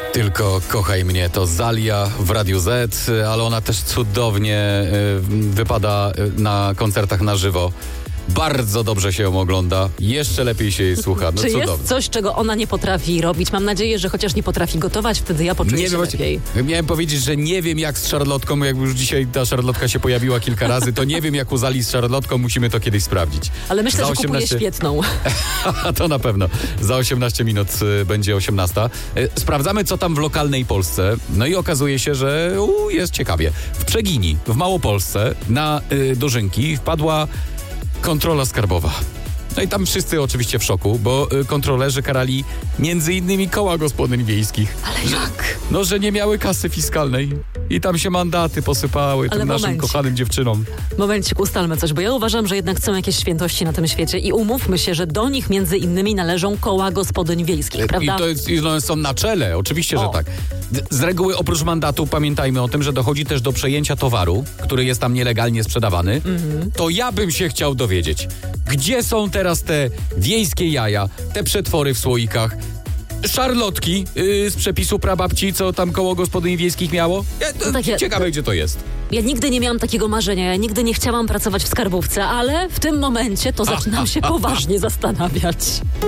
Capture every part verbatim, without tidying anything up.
Tylko kochaj mnie to Zalia w Radiu Z, ale ona też cudownie y, wypada na koncertach na żywo. Bardzo dobrze się ją ogląda, jeszcze lepiej się jej słucha. No Czy cudownie. jest coś, czego ona nie potrafi robić? Mam nadzieję, że chociaż nie potrafi gotować, wtedy ja poczuję nie się wiem, lepiej. Miałem powiedzieć, że nie wiem jak z szarlotką, jak już dzisiaj ta szarlotka się pojawiła kilka razy, to nie wiem jak u Zali z szarlotką, musimy to kiedyś sprawdzić. Ale myślę, Za że kupuje osiemnaście świetną. To na pewno. Za osiemnaście minut y, będzie osiemnasta. Y, sprawdzamy, co tam w lokalnej Polsce. No i okazuje się, że u, jest ciekawie. W Przegini, w Małopolsce, na y, Dożynki wpadła kontrola skarbowa. No i tam wszyscy oczywiście w szoku, bo y, kontrolerzy karali między innymi koła gospodyń wiejskich. Ale jak? No, że nie miały kasy fiskalnej. I tam się mandaty posypały Ale tym naszym momencik. kochanym dziewczynom. Momencik, ustalmy coś, bo ja uważam, że jednak są jakieś świętości na tym świecie i umówmy się, że do nich między innymi należą koła gospodyń wiejskich, prawda? I to jest, i one są na czele, oczywiście, O. że tak. Z reguły oprócz mandatu pamiętajmy o tym, że dochodzi też do przejęcia towaru, który jest tam nielegalnie sprzedawany. Mhm. To ja bym się chciał dowiedzieć, gdzie są teraz te wiejskie jaja, te przetwory w słoikach, szarlotki yy, z przepisu prababci, co tam koło gospodyń wiejskich miało? Ja, to, No takie- ciekawe, gdzie to jest. Ja nigdy nie miałam takiego marzenia, ja nigdy nie chciałam pracować w skarbówce, ale w tym momencie to zaczynam się poważnie zastanawiać.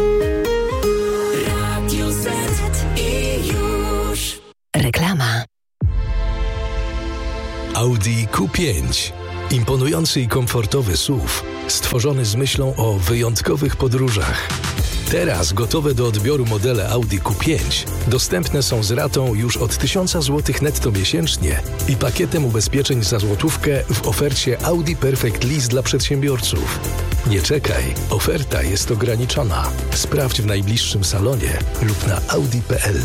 Radio Z i już. Reklama. Audi Q pięć. Imponujący i komfortowy S U V, stworzony z myślą o wyjątkowych podróżach. Teraz gotowe do odbioru modele Audi Q pięć dostępne są z ratą już od tysiąc złotych netto miesięcznie i pakietem ubezpieczeń za złotówkę w ofercie Audi Perfect Lease dla przedsiębiorców. Nie czekaj, oferta jest ograniczona. Sprawdź w najbliższym salonie lub na audi kropka p l.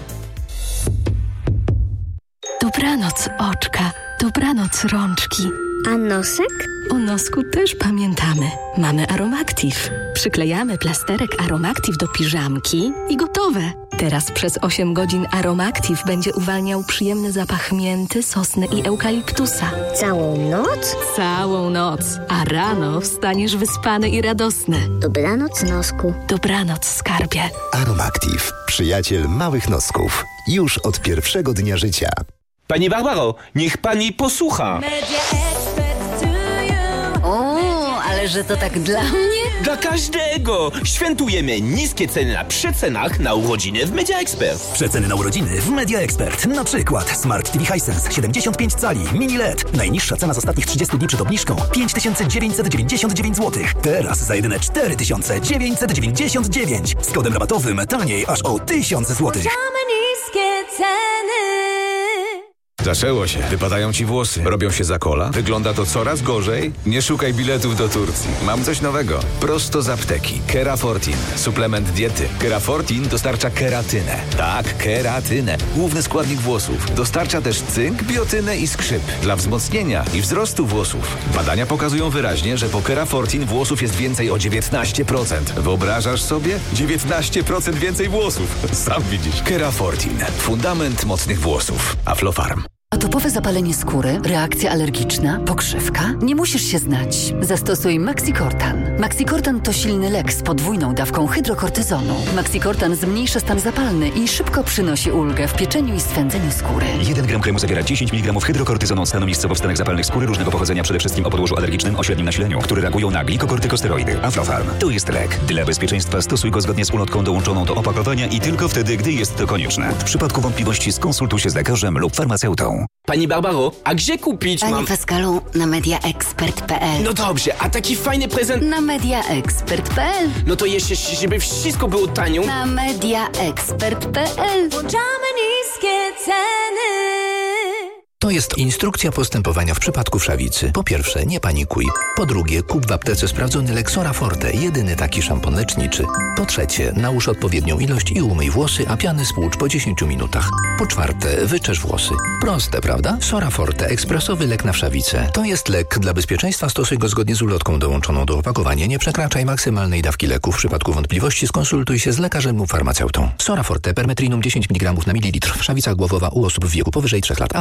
Dobranoc oczka, dobranoc rączki. A nosek? O nosku też pamiętamy. Mamy Aromactive. Przyklejamy plasterek Aromactive do piżamki i gotowe. Teraz przez osiem godzin Aromactive będzie uwalniał przyjemny zapach mięty, sosny i eukaliptusa. Całą noc? Całą noc, a rano wstaniesz wyspany i radosny. Dobranoc, nosku. Dobranoc, skarbie. Aromactive. Przyjaciel małych nosków. Już od pierwszego dnia życia. Pani Barbaro, niech pani posłucha. O, ale że to tak dla mnie? Dla każdego! Świętujemy niskie ceny na przecenach na urodziny w Media Expert. Przeceny na urodziny w Media Expert. Na przykład Smart T V Hisense siedemdziesiąt pięć cali, mini L E D. Najniższa cena z ostatnich trzydziestu dni przed obniżką pięć tysięcy dziewięćset dziewięćdziesiąt dziewięć złotych. Teraz za jedyne cztery tysiące dziewięćset dziewięćdziesiąt dziewięć. Z kodem rabatowym taniej aż o tysiąc złotych. Niskie ceny. Zaczęło się. Wypadają ci włosy. Robią się za kola. Wygląda to coraz gorzej. Nie szukaj biletów do Turcji. Mam coś nowego. Prosto z apteki. Kerafortin. Suplement diety. Kerafortin dostarcza keratynę. Tak, keratynę. Główny składnik włosów. Dostarcza też cynk, biotynę i skrzyp. Dla wzmocnienia i wzrostu włosów. Badania pokazują wyraźnie, że po Kerafortin włosów jest więcej o dziewiętnaście procent. Wyobrażasz sobie? dziewiętnaście procent więcej włosów. Sam widzisz. Kerafortin. Fundament mocnych włosów. Aflofarm. Atopowe zapalenie skóry, reakcja alergiczna, pokrzywka? Nie musisz się znać. Zastosuj Maxicortan. Maxicortan to silny lek z podwójną dawką hydrokortyzonu. Maxicortan zmniejsza stan zapalny i szybko przynosi ulgę w pieczeniu i swędzeniu skóry. jeden gram kremu zawiera dziesięć miligramów hydrokortyzonu od stanu miejscowo w stanach zapalnych skóry różnego pochodzenia, przede wszystkim o podłożu alergicznym o średnim nasileniu, które reagują na glikokortykosteroidy. Aflofarm. To jest lek. Dla bezpieczeństwa stosuj go zgodnie z ulotką dołączoną do opakowania i tylko wtedy, gdy jest to konieczne. W przypadku wątpliwości skonsultuj się z lekarzem lub farmaceutą. Pani Barbaro, a gdzie kupić Panie mam... Pascalu, na mediaexpert kropka p l. No dobrze, a taki fajny prezent... Na mediaexpert kropka p l. No to jeszcze, żeby wszystko było tanio. Na mediaexpert kropka p l. Włączamy niskie ceny. To jest instrukcja postępowania w przypadku wszawicy. Po pierwsze, nie panikuj. Po drugie, kup w aptece sprawdzony Lexora Forte, jedyny taki szampon leczniczy. Po trzecie, nałóż odpowiednią ilość i umyj włosy, a piany spłucz po dziesięciu minutach. Po czwarte, wyczesz włosy. Proste, prawda? Sora Forte, ekspresowy lek na wszawicę. To jest lek. Dla bezpieczeństwa stosuj go zgodnie z ulotką dołączoną do opakowania. Nie przekraczaj maksymalnej dawki leku. W przypadku wątpliwości skonsultuj się z lekarzem lub farmaceutą. Sora Forte, permetrinum dziesięć miligramów na mililitr. Wszawica głowowa u osób w wieku powyżej trzech lat. Aflofarm.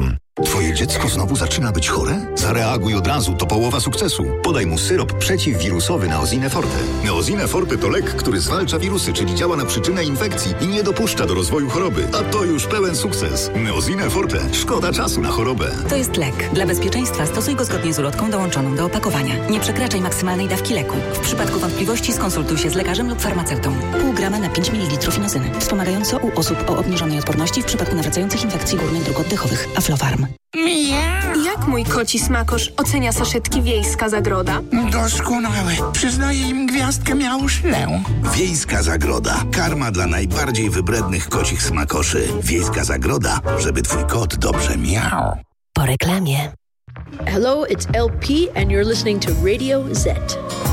Aflofarm. Twoje dziecko znowu zaczyna być chore? Zareaguj od razu, to połowa sukcesu. Podaj mu syrop przeciwwirusowy Neosine Forte. Neosine Forte to lek, który zwalcza wirusy, czyli działa na przyczynę infekcji i nie dopuszcza do rozwoju choroby. A to już pełen sukces. Neosine Forte. Szkoda czasu na chorobę. To jest lek. Dla bezpieczeństwa stosuj go zgodnie z ulotką dołączoną do opakowania. Nie przekraczaj maksymalnej dawki leku. W przypadku wątpliwości skonsultuj się z lekarzem lub farmaceutą. Pół grama na pięć mililitrów inozyny. Wspomagająco u osób o obniżonej odporności w przypadku nawracających infekcji górnych dróg oddechowych. Aflofarm. Jak mój koci smakosz ocenia saszetki Wiejska Zagroda? Doskonały. Przyznaję im gwiazdkę miałszlę. Wiejska Zagroda. Karma dla najbardziej wybrednych kocich smakoszy. Wiejska Zagroda, żeby twój kot dobrze miał. Po reklamie. Hello, it's L P and you're listening to Radio Z.